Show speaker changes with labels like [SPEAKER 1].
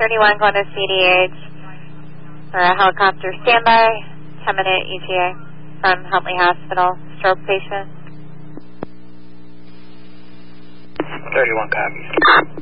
[SPEAKER 1] 31 going to CDH for a helicopter standby, 10-minute ETA from Huntley Hospital, stroke patient.
[SPEAKER 2] 31 copies.